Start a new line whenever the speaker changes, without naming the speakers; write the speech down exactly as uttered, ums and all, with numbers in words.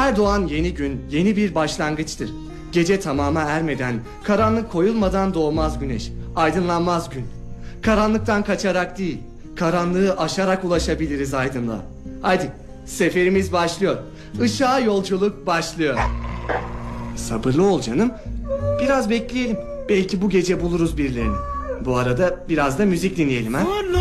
Her doğan yeni gün yeni bir başlangıçtır. Gece tamama ermeden, karanlık koyulmadan doğmaz güneş, aydınlanmaz gün. Karanlıktan kaçarak değil, karanlığı aşarak ulaşabiliriz aydınlığa. Haydi, seferimiz başlıyor. Işığa yolculuk başlıyor. Sabırlı ol canım. Biraz bekleyelim. Belki bu gece buluruz birilerini. Bu arada biraz da müzik dinleyelim ha.
Hala